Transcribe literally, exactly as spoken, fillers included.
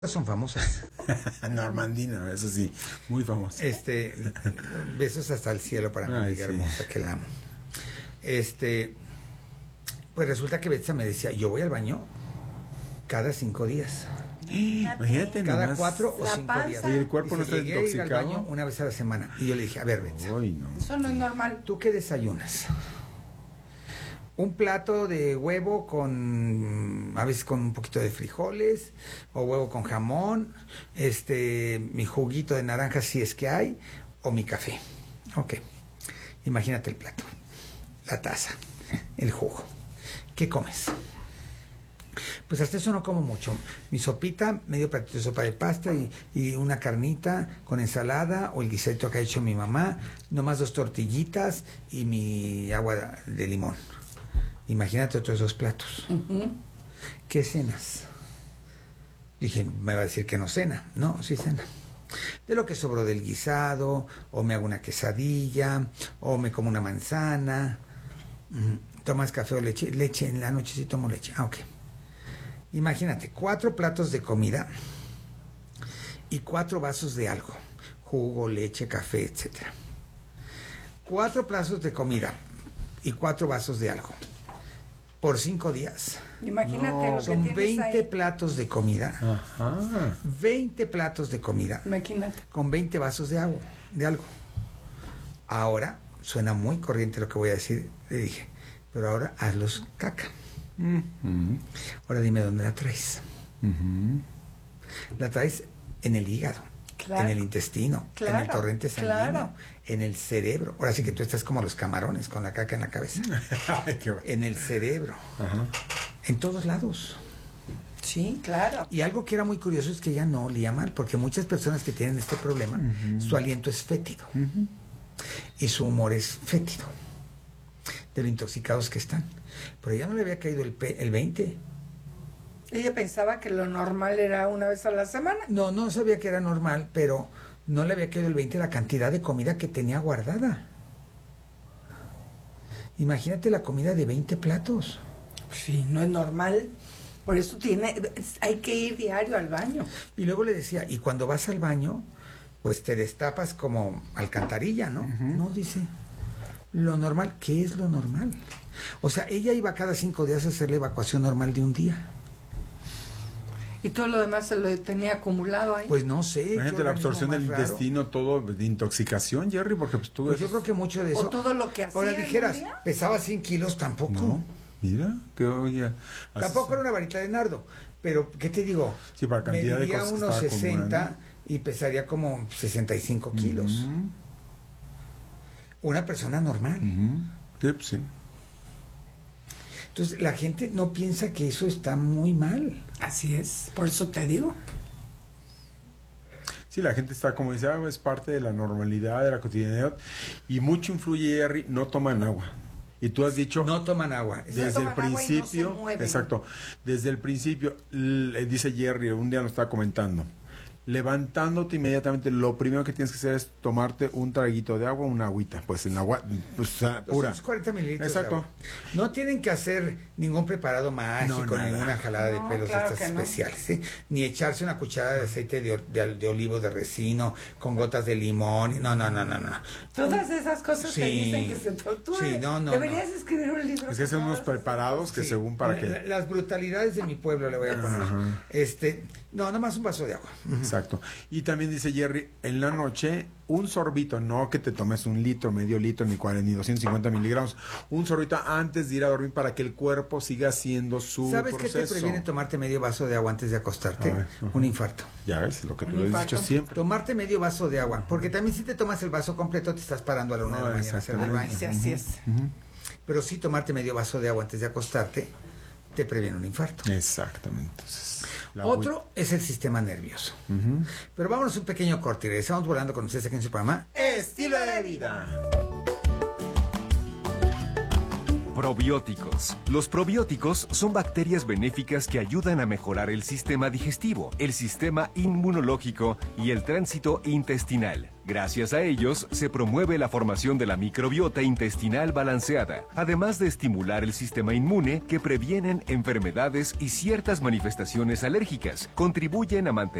Son famosas. Normandina, eso sí, muy famosa. Este, besos hasta el cielo para mi Ay, amiga sí. hermosa, que la amo. Este, pues resulta que Betsa me decía, yo voy al baño cada cinco días. Imagínate Cada nomás. cuatro o La cinco panza. días. Y el cuerpo no Dice, está llegué a ir al intoxicado. baño una vez a la semana. Y yo le dije, a ver, Betsa, Uy, no. Eso no es normal. ¿tú qué desayunas? Un plato de huevo con, a veces con un poquito de frijoles, o huevo con jamón, este, mi juguito de naranja si es que hay, o mi café. Ok. Imagínate el plato, la taza, el jugo. ¿Qué comes? Pues hasta eso no como mucho. Mi sopita, medio platito de sopa de pasta y, y una carnita con ensalada o el guisadito que ha hecho mi mamá, nomás dos tortillitas y mi agua de limón. Imagínate otros dos platos. Uh-huh. ¿Qué cenas? Dije, me va a decir que no cena. No, sí cena. De lo que sobró del guisado, o me hago una quesadilla, o me como una manzana. Mm, ¿Tomas café o leche? Leche, en la noche sí tomo leche. Ah, ok. Imagínate, cuatro platos de comida y cuatro vasos de algo. Jugo, leche, café, etcétera. Cuatro platos de comida y cuatro vasos de algo. Por cinco días. Imagínate No, lo que Son tienes veinte ahí. platos de comida. Ajá. veinte platos de comida Imagínate. con veinte vasos de agua, de algo. Ahora, suena muy corriente lo que voy a decir, le dije, pero ahora hazlos caca. Ujú. Ahora dime dónde la traes. Ujú. La traes en el hígado, Claro. en el intestino, Claro, en el torrente sanguíneo, claro. en el cerebro. Ahora sí que tú estás como los camarones con la caca en la cabeza. Ay, qué bueno. En el cerebro, Ajá. en todos lados. Sí, claro. Y algo que era muy curioso es que ella no olía mal, porque muchas personas que tienen este problema, Ujú. su aliento es fétido Ujú. y su humor es fétido, de lo intoxicados que están. Pero ya no le había caído el, pe- el veinte. Ella pensaba que lo normal era una vez a la semana. No, no sabía que era normal, pero no le había caído el veinte la cantidad de comida que tenía guardada. Imagínate la comida de veinte platos. Sí, no es normal. Por eso tiene, hay que ir diario al baño. Y luego le decía, y cuando vas al baño, pues te destapas como alcantarilla, ¿no? Ujú. No, dice. Lo normal, ¿qué es lo normal? O sea, ella iba cada cinco días a hacer la evacuación normal de un día. Y todo lo demás se lo tenía acumulado ahí. Pues no sé. qué Imagínate la organismo absorción más del raro. intestino, todo de intoxicación, Jerry, porque pues tú Pues yo eres- creo que mucho de O eso. todo lo que hacía Ahora en un dijeras, día. pesaba cien kilos, tampoco. No, mira, que oye. Tampoco era una varita de nardo. Pero, ¿qué te digo? Sí, para cantidad de Mediría cosas que unos estaba sesenta acumulando. y pesaría como sesenta y cinco kilos. Ujú. Una persona normal. Ujú. Sí, pues sí. Entonces, la gente no piensa que eso está muy mal. Así es. Por eso te digo. Sí, la gente está, como dice, ah, es parte de la normalidad, de la cotidianidad. Y mucho influye, Jerry, no toman agua. Y tú has dicho... No toman agua. No Desde el toman agua y no se principio, mueven. exacto, desde el principio, l- dice Jerry, un día nos estaba comentando, levantándote inmediatamente, lo primero que tienes que hacer es tomarte un traguito de agua, una agüita, pues en agua, pues, o sea, pura. doscientos cuarenta mililitros. de Exacto. agua. No tienen que hacer ningún preparado mágico, No, nada. ninguna jalada No, de pelos claro de estas que no. especiales, ¿sí? Ni echarse una cucharada de aceite de, de, de olivo de resino con gotas de limón. No, no, no, no, no. Todas esas cosas Sí. te dicen que se tú Sí, no, no, deberías no. escribir un libro. Es que con son unos todas esas preparados que Sí, según para la- que... Las brutalidades de mi pueblo le voy a poner. Ajá. Este, no, nada más un vaso de agua. Exacto. Y también dice Jerry, en la noche, un sorbito, no que te tomes un litro, medio litro, ni cuarenta, ni doscientos cincuenta miligramos, un sorbito antes de ir a dormir para que el cuerpo siga haciendo su ¿Sabes qué proceso. te previene tomarte medio vaso de agua antes de acostarte? A ver, ajá. Un infarto. Ya ves, lo que tú Un le has infarto. dicho siempre. Tomarte medio vaso de agua, porque también si te tomas el vaso completo te estás parando a la una de la Ah, mañana a hacer del baño. Sí, así es. Ujú. Pero sí tomarte medio vaso de agua antes de acostarte te previene un infarto. Exactamente. Entonces, la Otro es el sistema nervioso. agüita. Ujú. Pero vámonos un pequeño corte y regresamos volando con ustedes aquí en su programa. Estilo de vida. Probióticos. Los probióticos son bacterias benéficas que ayudan a mejorar el sistema digestivo, el sistema inmunológico y el tránsito intestinal. Gracias a ellos, se promueve la formación de la microbiota intestinal balanceada, además de estimular el sistema inmune que previenen enfermedades y ciertas manifestaciones alérgicas. Contribuyen a mantener